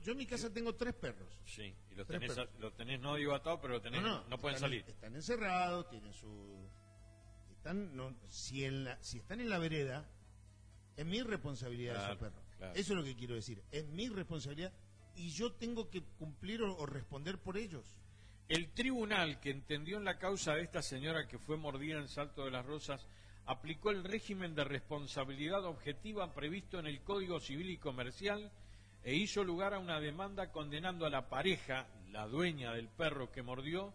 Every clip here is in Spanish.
Yo en mi casa tengo 3 perros. Sí, y los tenés no digo atados, pero no pueden salir. Están encerrados, tienen su... si están en la vereda, es mi responsabilidad esos perros. Claro. Eso es lo que quiero decir. Es mi responsabilidad y yo tengo que cumplir o responder por ellos. El tribunal que entendió en la causa de esta señora que fue mordida en Salto de las Rosas aplicó el régimen de responsabilidad objetiva previsto en el Código Civil y Comercial e hizo lugar a una demanda condenando a la pareja, la dueña del perro que mordió,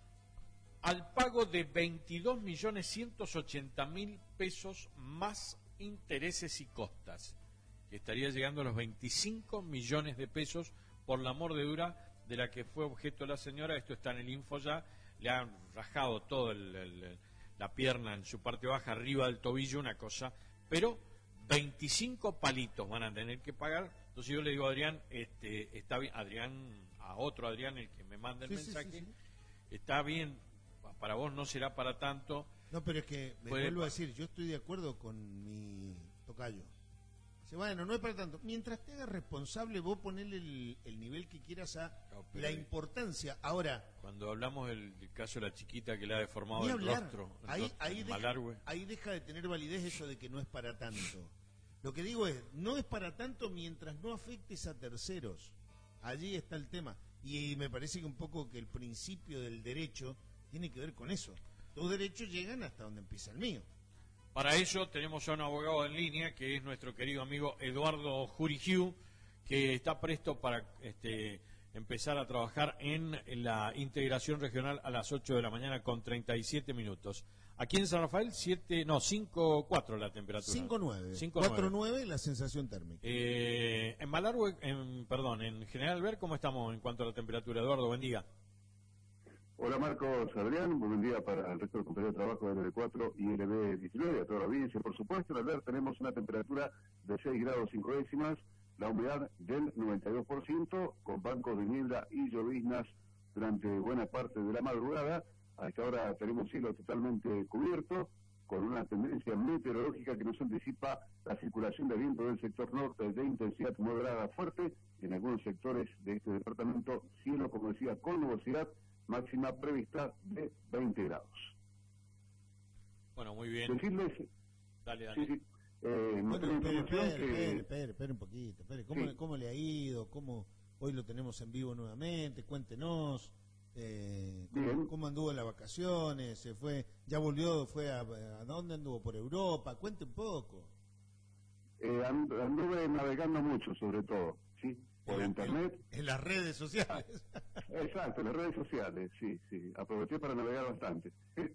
al pago de 22.180.000 pesos más intereses y costas, que estaría llegando a los 25 millones de pesos por la mordedura de la que fue objeto la señora. Esto está en el info ya, le han rajado todo la pierna en su parte baja, arriba del tobillo, una cosa, pero 25 palitos van a tener que pagar. Entonces yo le digo a Adrián, está bien, a otro Adrián, el que me manda el mensaje, sí. Está bien, para vos no será para tanto. No, pero es que, me vuelvo a decir, yo estoy de acuerdo con mi tocayo. Dice, bueno, no es para tanto. Mientras te hagas responsable, vos ponele el nivel que quieras a la importancia. Ahora, cuando hablamos del caso de la chiquita que le ha deformado el rostro, ahí deja de tener validez eso de que no es para tanto. Lo que digo es, no es para tanto mientras no afectes a terceros. Allí está el tema. Y me parece que un poco que el principio del derecho tiene que ver con eso. Tus derechos llegan hasta donde empieza el mío. Para eso tenemos a un abogado en línea, que es nuestro querido amigo Eduardo Jurigiu, que está presto para empezar a trabajar en la integración regional a las 8 de la mañana con 37 minutos. Aquí en San Rafael, 5.4 la temperatura. 5.9. 4.9 la sensación térmica. En Malargüe, en General Ver, ¿cómo estamos en cuanto a la temperatura? Eduardo, buen día. Hola Marcos, Adrián, buen día para el resto del compañero de trabajo de LB4 y LB19, a toda la audiencia. Por supuesto, en Alver tenemos una temperatura de 6 grados 5 décimas, la humedad del 92%, con bancos de niebla y lloviznas durante buena parte de la madrugada. A esta hora tenemos cielo totalmente cubierto, con una tendencia meteorológica que nos anticipa la circulación de viento del sector norte de intensidad moderada fuerte. En algunos sectores de este departamento, cielo, como decía, con nubosidad, máxima prevista de 20 grados. Bueno, muy bien. Decirles... Dale. Bueno, espere un poquito. ¿Cómo le ha ido? Hoy lo tenemos en vivo nuevamente? Cuéntenos. ¿Cómo anduvo en las vacaciones? ¿Ya volvió? ¿A dónde anduvo? ¿Por Europa? Cuente un poco. Anduve navegando mucho, sobre todo, ¿sí? Por internet. En las redes sociales. Exacto, en las redes sociales, sí. Aproveché para navegar bastante.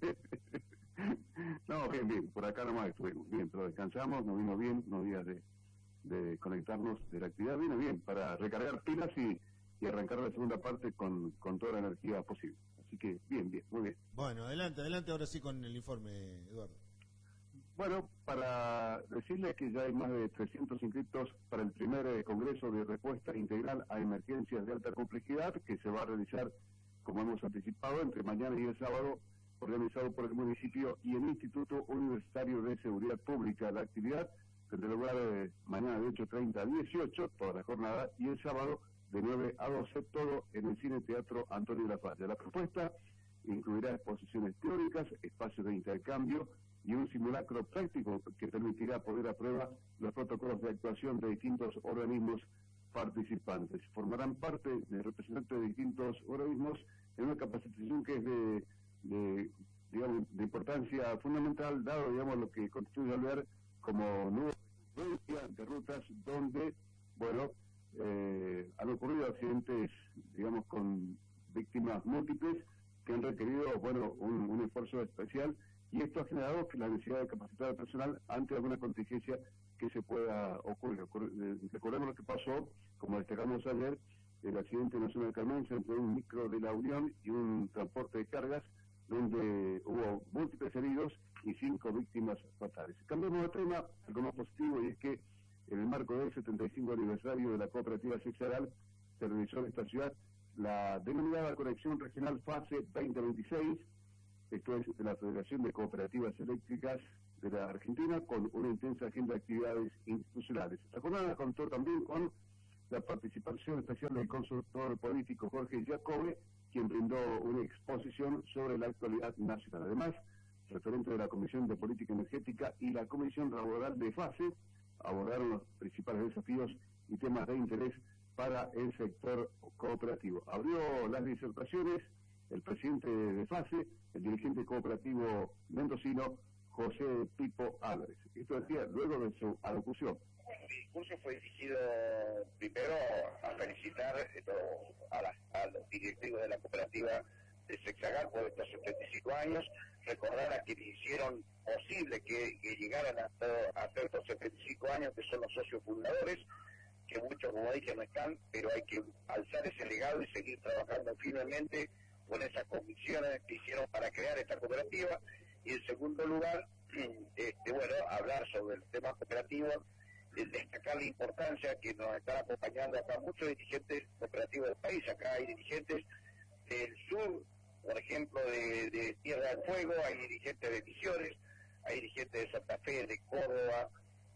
No, bien, por acá nomás estuvimos bien, pero descansamos, nos vino bien unos días de conectarnos de la actividad, vino bien para recargar pilas y arrancar la segunda parte con toda la energía posible. Así que bien, muy bien. Bueno, adelante ahora sí con el informe, Eduardo. Bueno, para decirles que ya hay más de 300 inscritos para el primer Congreso de Respuesta Integral a Emergencias de Alta Complejidad, que se va a realizar, como hemos anticipado, entre mañana y el sábado, organizado por el municipio y el Instituto Universitario de Seguridad Pública. La actividad tendrá lugar mañana de 8:30 a 18, toda la jornada, y el sábado de 9 a 12, todo en el Cine Teatro Antonio Lafalla. La propuesta incluirá exposiciones teóricas, espacios de intercambio y un simulacro práctico que permitirá poner a prueba los protocolos de actuación de distintos organismos participantes. Formarán parte de representantes de distintos organismos en una capacitación que es de importancia fundamental, dado, lo que constituye Alvear como nueva de rutas donde, han ocurrido accidentes, con víctimas múltiples que han requerido, un esfuerzo especial, y esto ha generado la necesidad de capacitar al personal ante alguna contingencia que se pueda ocurrir. Recordemos lo que pasó, como destacamos ayer, el accidente en la zona de Carmense entre un micro de la Unión y un transporte de cargas, donde hubo múltiples heridos y 5 víctimas fatales. Cambiamos de tema, algo más positivo, y es que en el marco del 75 aniversario de la cooperativa seccional se realizó en esta ciudad la denominada Conexión Regional Fase 2026, esto es de la Federación de Cooperativas Eléctricas de la Argentina, con una intensa agenda de actividades institucionales. La jornada contó también con la participación especial del consultor político Jorge Jacobe, quien brindó una exposición sobre la actualidad nacional. Además, referente de la Comisión de Política Energética y la Comisión Laboral de FASE abordaron los principales desafíos y temas de interés para el sector cooperativo. Abrió las disertaciones el presidente de FASE, el dirigente cooperativo mendocino, José Pipo Álvarez. Esto decía luego de su alocución. Mi discurso fue dirigido primero a felicitar a los directivos de la cooperativa de Sexagal por estos 75 años, recordar a quienes hicieron posible que llegaran a hacer estos 75 años, que son los socios fundadores, que muchos, como dije, no están, pero hay que alzar ese legado y seguir trabajando firmemente con esas convicciones que hicieron para crear esta cooperativa. Y en segundo lugar, hablar sobre el tema cooperativo, destacar la importancia que nos están acompañando acá muchos dirigentes cooperativos del país. Acá hay dirigentes del sur, por ejemplo, de Tierra del Fuego, hay dirigentes de Misiones, hay dirigentes de Santa Fe, de Córdoba,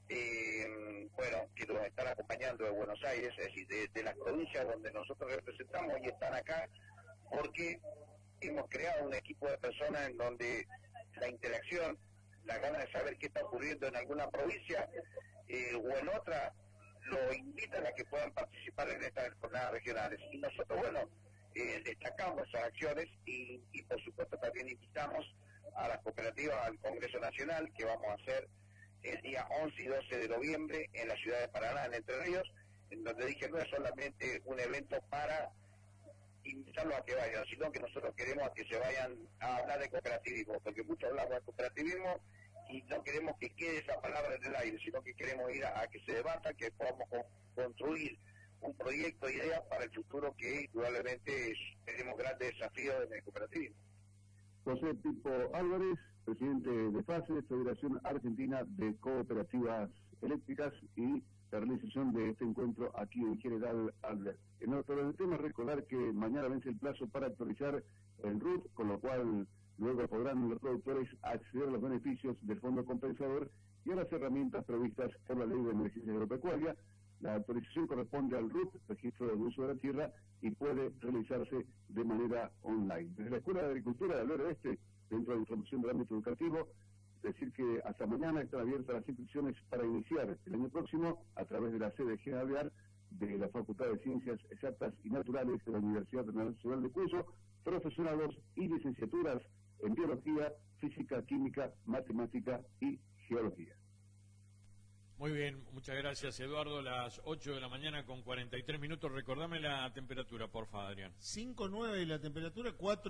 que nos están acompañando de Buenos Aires, es decir, de las provincias donde nosotros representamos, y están acá porque hemos creado un equipo de personas en donde la interacción, la gana de saber qué está ocurriendo en alguna provincia o en otra, lo invitan a que puedan participar en estas jornadas regionales. Y nosotros, destacamos esas acciones y por supuesto también invitamos a las cooperativas al Congreso Nacional, que vamos a hacer el día 11 y 12 de noviembre en la ciudad de Paraná, en Entre Ríos, en donde dije no es solamente un evento para invitarlos a que vayan, sino que nosotros queremos a que se vayan a hablar de cooperativismo, porque muchos hablamos de cooperativismo y no queremos que quede esa palabra en el aire, sino que queremos ir a que se debata, que podamos construir un proyecto de ideas para el futuro, que indudablemente tenemos grandes desafíos en el cooperativismo. José Pipo Álvarez, presidente de FASE, Federación Argentina de Cooperativas Eléctricas, y la realización de este encuentro aquí en General Alvear. En otro tema, recordar que mañana vence el plazo para actualizar el RUT, con lo cual luego podrán los productores acceder a los beneficios del Fondo Compensador y a las herramientas previstas por la Ley de Emergencia Agropecuaria. La actualización corresponde al RUT, Registro del Uso de la Tierra, y puede realizarse de manera online. Desde la Escuela de Agricultura del Oeste, dentro de la información del ámbito educativo, decir que hasta mañana están abiertas las inscripciones para iniciar el año próximo a través de la sede General Alvear de la Facultad de Ciencias Exactas y Naturales de la Universidad Nacional de Cuyo, profesorados y licenciaturas en Biología, Física, Química, Matemática y Geología. Muy bien, muchas gracias, Eduardo. Las 8 de la mañana con 43 minutos. Recordame la temperatura, porfa, Adrián. 5.9 la temperatura,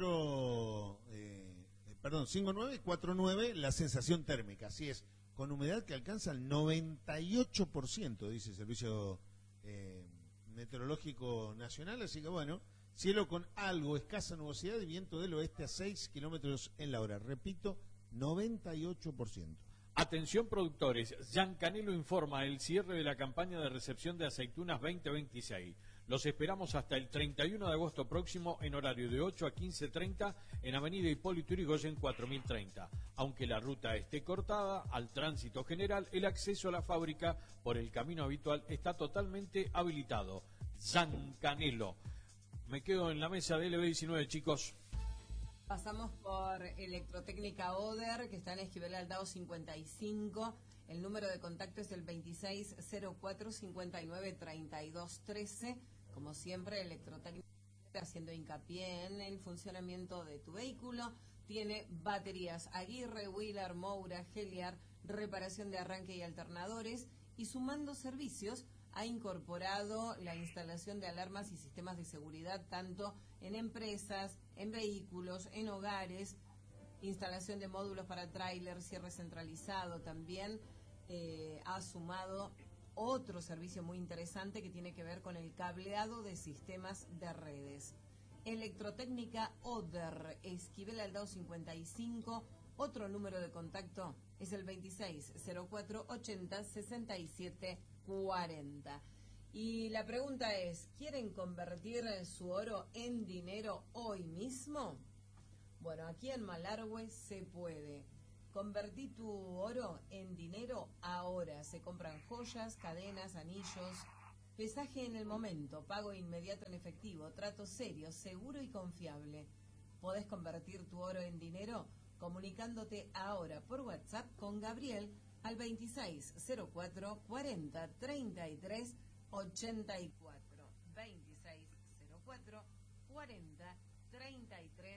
5.9, 4.9 la sensación térmica. Así es, con humedad que alcanza el 98%, dice el Servicio Meteorológico Nacional. Así que bueno, cielo con algo escasa nubosidad y viento del oeste a 6 kilómetros en la hora. Repito, 98%. Atención productores, Giancanelo informa el cierre de la campaña de recepción de aceitunas 2026. Los esperamos hasta el 31 de agosto próximo en horario de 8 a 15:30 en Avenida Hipólito Yrigoyen 4030. Aunque la ruta esté cortada al tránsito general, el acceso a la fábrica por el camino habitual está totalmente habilitado. Giancanelo. Me quedo en la mesa de LB19, chicos. Pasamos por Electrotécnica Oder, que está en Esquivel Aldao 55. El número de contacto es el 2604-593213. Como siempre, Electrotécnica haciendo hincapié en el funcionamiento de tu vehículo. Tiene baterías Aguirre, Wheeler, Moura, Heliar, reparación de arranque y alternadores. Y sumando servicios, ha incorporado la instalación de alarmas y sistemas de seguridad tanto en empresas, en vehículos, en hogares, instalación de módulos para tráiler, cierre centralizado también. Ha sumado otro servicio muy interesante que tiene que ver con el cableado de sistemas de redes. Electrotécnica Oder, Esquivel Aldao 55. Otro número de contacto es el 2604-80-6740. Y la pregunta es, ¿quieren convertir su oro en dinero hoy mismo? Bueno, aquí en Malargüe se puede. Convertí tu oro en dinero ahora. Se compran joyas, cadenas, anillos, Pesaje en el momento, pago inmediato en efectivo, trato serio, seguro y confiable. Podés convertir tu oro en dinero comunicándote ahora por WhatsApp con Gabriel al 2604 40 33 84. 2604 40 33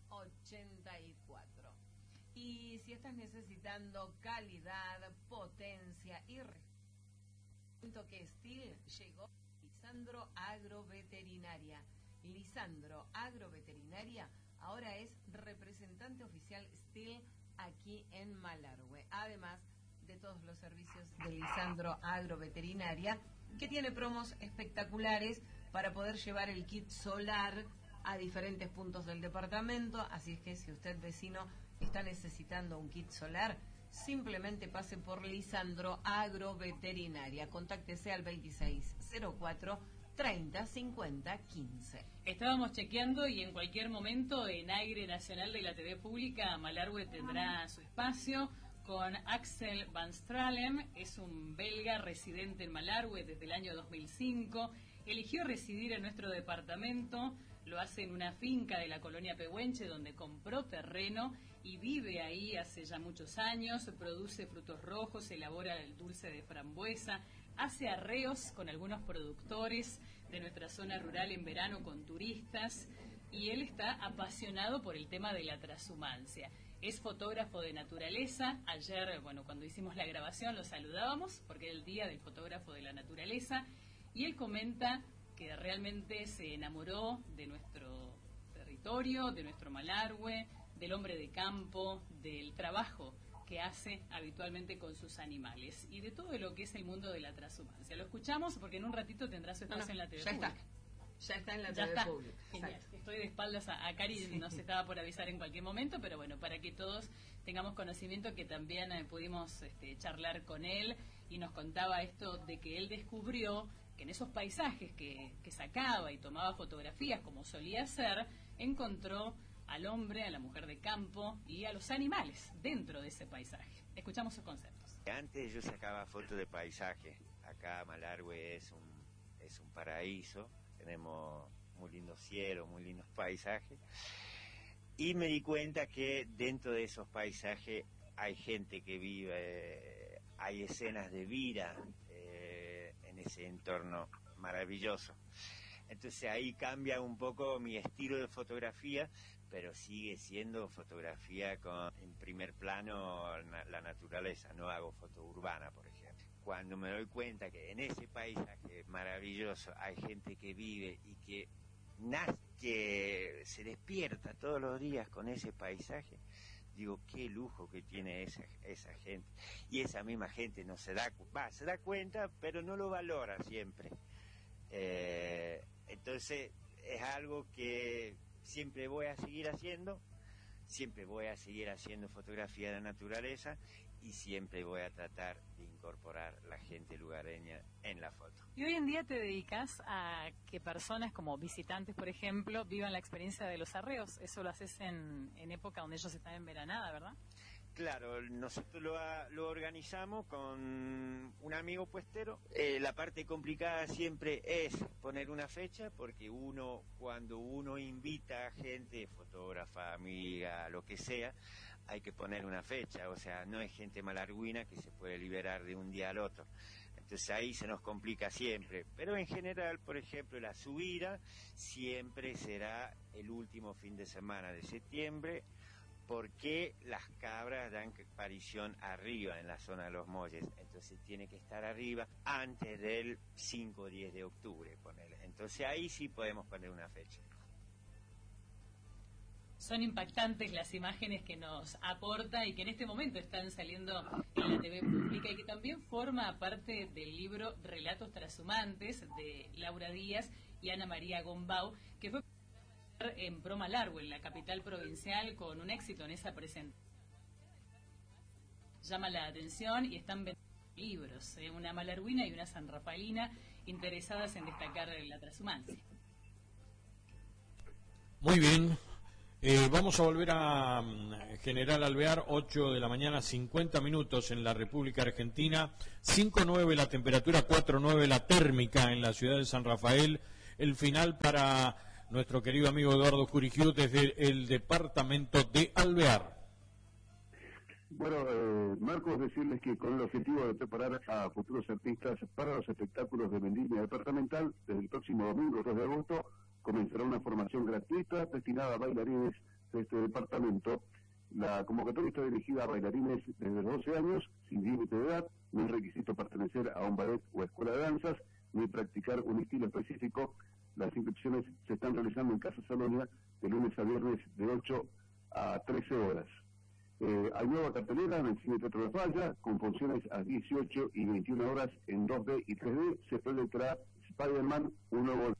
84. Y si estás necesitando calidad, potencia y que Steel llegó Lisandro Agroveterinaria. Lisandro Agroveterinaria ahora es representante oficial Steel aquí en Malargüe. Además de todos los servicios de Lisandro Agroveterinaria, que tiene promos espectaculares para poder llevar el kit solar a diferentes puntos del departamento. Así es que si usted, vecino, está necesitando un kit solar, simplemente pase por Lisandro Agroveterinaria. Contáctese al 2604 30 50 15. Estábamos chequeando y en cualquier momento en Aire Nacional de la TV Pública, Malargüe tendrá su espacio con Axel Van Stralen. Es un belga residente en Malargüe desde el año 2005. Eligió residir en nuestro departamento, lo hace en una finca de la colonia Pehuenche donde compró terreno y vive ahí hace ya muchos años. Produce frutos rojos, elabora el dulce de frambuesa, hace arreos con algunos productores de nuestra zona rural en verano con turistas, y él está apasionado por el tema de la transhumancia. Es fotógrafo de naturaleza. Ayer, cuando hicimos la grabación lo saludábamos porque era el día del fotógrafo de la naturaleza, y él comenta que realmente se enamoró de nuestro territorio, de nuestro Malargüe, del hombre de campo, del trabajo que hace habitualmente con sus animales y de todo lo que es el mundo de la transhumancia. Lo escuchamos porque en un ratito tendrá su espacio en la TV pública. Ya está en la TV pública. Genial. Estoy de espaldas a Cari, sí. Nos estaba por avisar en cualquier momento, pero bueno, para que todos tengamos conocimiento que también pudimos charlar con él, y nos contaba esto de que él descubrió que en esos paisajes que sacaba y tomaba fotografías como solía hacer, encontró al hombre, a la mujer de campo y a los animales dentro de ese paisaje. Escuchamos sus conceptos. Antes yo sacaba fotos de paisaje. Acá Malargüe es un paraíso. Tenemos muy lindos cielos, muy lindos paisajes. Y me di cuenta que dentro de esos paisajes hay gente que vive, hay escenas de vida en ese entorno maravilloso. Entonces ahí cambia un poco mi estilo de fotografía, pero sigue siendo fotografía en primer plano la naturaleza. No hago foto urbana, por ejemplo. Cuando me doy cuenta que en ese paisaje maravilloso hay gente que vive y que nace, que se despierta todos los días con ese paisaje, digo, qué lujo que tiene esa gente. Y esa misma gente no se da cuenta, pero no lo valora siempre. Entonces es algo que siempre voy a seguir haciendo fotografía de la naturaleza, y siempre voy a tratar de incorporar la gente lugareña en la foto. Y hoy en día te dedicas a que personas como visitantes, por ejemplo, vivan la experiencia de los arreos. Eso lo haces en época donde ellos están en veranada, ¿verdad? Claro, nosotros lo organizamos con un amigo puestero. La parte complicada siempre es poner una fecha, porque cuando uno invita a gente, fotógrafa, amiga, lo que sea, hay que poner una fecha. O sea, no es gente malargüina que se puede liberar de un día al otro. Entonces ahí se nos complica siempre. Pero en general, por ejemplo, la subida siempre será el último fin de semana de septiembre, porque las cabras dan parición arriba en la zona de los molles, entonces tiene que estar arriba antes del 5 o 10 de octubre, ponele. Entonces ahí sí podemos poner una fecha. Son impactantes las imágenes que nos aporta y que en este momento están saliendo en la TV pública, y que también forma parte del libro Relatos Transhumantes de Laura Díaz y Ana María Gombau, que fue en Pro Malargüe, en la capital provincial, con un éxito en esa presentación. Llama la atención y están vendiendo libros, una malargüina y una sanrafaelina interesadas en destacar la transhumancia. Muy bien. Vamos a volver a General Alvear, 8 de la mañana, 50 minutos en la República Argentina, 5.9 la temperatura, 4.9 la térmica en la ciudad de San Rafael. El final para nuestro querido amigo Eduardo Curigiú desde el departamento de Alvear. Bueno, Marcos, decirles que con el objetivo de preparar a futuros artistas para los espectáculos de vendimia departamental, desde el próximo domingo 2 de agosto, comenzará una formación gratuita destinada a bailarines de este departamento. La convocatoria está dirigida a bailarines desde 12 años, sin límite de edad, no es requisito pertenecer a un ballet o escuela de danzas, ni practicar un estilo específico. Las inscripciones se están realizando en Casa Salonia de lunes a viernes de 8 a 13 horas. Hay nueva cartelera en el Cine Teatro de Falla, con funciones a 18 y 21 horas en 2D y 3D. Se proyectará Spider-Man, un nuevo...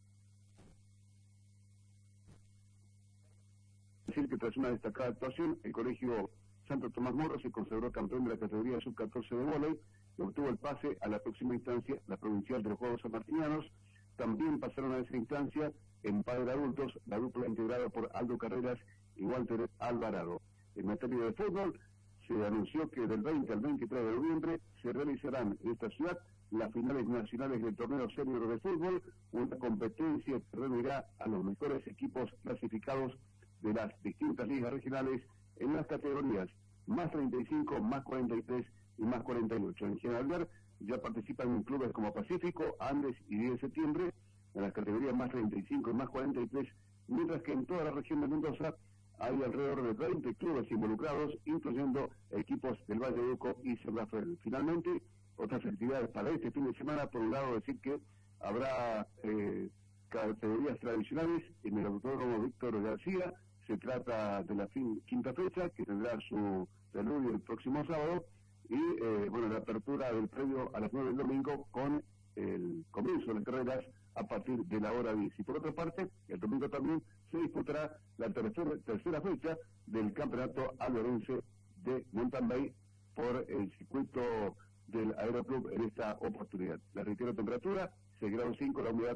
Decir que tras una destacada actuación, el Colegio Santo Tomás Moro se consagró campeón de la categoría sub-14 de vóley y obtuvo el pase a la próxima instancia, la provincial de los Juegos Sanmartinianos. También pasaron a esa instancia en padre adultos, la dupla integrada por Aldo Carreras y Walter Alvarado. En materia de fútbol, se anunció que del 20 al 23 de noviembre se realizarán en esta ciudad las finales nacionales del torneo senior de fútbol, una competencia que reunirá a los mejores equipos clasificados de las distintas ligas regionales en las categorías más 35, más 43 y más 48. En General ya participan en clubes como Pacífico, Andes y 10 de septiembre, en las categorías más 35 y más 43, mientras que en toda la región de Mendoza hay alrededor de 20 clubes involucrados, incluyendo equipos del Valle de Uco y San Rafael. Finalmente, otras actividades para este fin de semana, por un lado decir que habrá categorías tradicionales en el Autódromo Víctor García. Se trata de la quinta fecha, que tendrá su preludio el próximo sábado, y bueno, la apertura del predio a las 9 del domingo con el comienzo de las carreras a partir de la hora 10. Y por otra parte, el domingo también se disputará la tercera fecha del campeonato alverense de mountain bike por el circuito del Aeroclub en esta oportunidad. La reitero temperatura, 6 grados 5, la humedad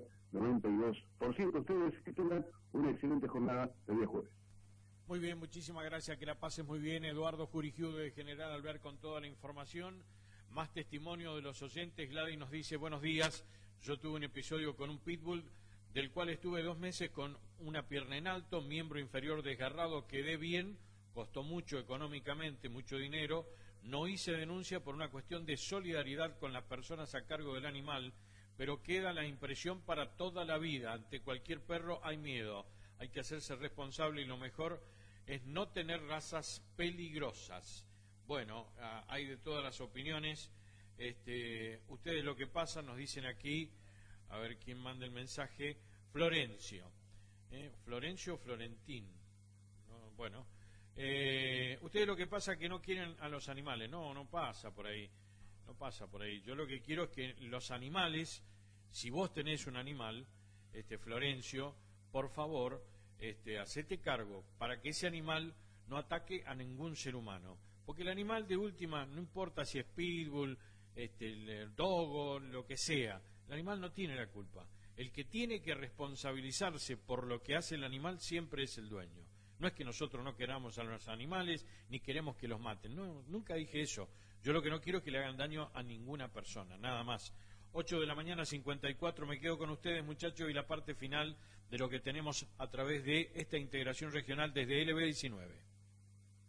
92%. Ustedes que tengan una excelente jornada de día jueves. Muy bien, muchísimas gracias, que la pases muy bien. Eduardo Curigiú de General Alvear con toda la información. Más testimonio de los oyentes. Gladys nos dice, buenos días, yo tuve un episodio con un pitbull del cual estuve 2 meses con una pierna en alto, miembro inferior desgarrado, quedé bien, costó mucho económicamente, mucho dinero, no hice denuncia por una cuestión de solidaridad con las personas a cargo del animal, pero queda la impresión para toda la vida, ante cualquier perro hay miedo, hay que hacerse responsable y lo mejor es no tener razas peligrosas. Bueno, hay de todas las opiniones. Ustedes lo que pasa, nos dicen aquí, a ver quién manda el mensaje, Florencio. Florencio o Florentín. No, bueno, ustedes lo que pasa es que no quieren a los animales. No pasa por ahí. No pasa por ahí. Yo lo que quiero es que los animales, si vos tenés un animal, Florencio, por favor, hacete cargo para que ese animal no ataque a ningún ser humano. Porque el animal de última, no importa si es pitbull, el dogo, lo que sea, el animal no tiene la culpa. El que tiene que responsabilizarse por lo que hace el animal siempre es el dueño. No es que nosotros no queramos a los animales, ni queremos que los maten. No, nunca dije eso. Yo lo que no quiero es que le hagan daño a ninguna persona, nada más. 8 de la mañana, 54, me quedo con ustedes, muchachos, y la parte final de lo que tenemos a través de esta integración regional desde LB19.